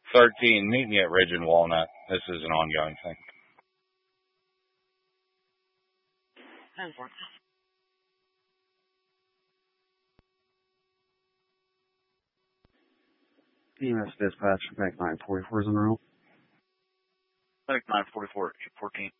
13, meet me at Ridge and Walnut. This is an ongoing thing. EMS dispatch, Bank 944 is in the room. Bank 944, 814.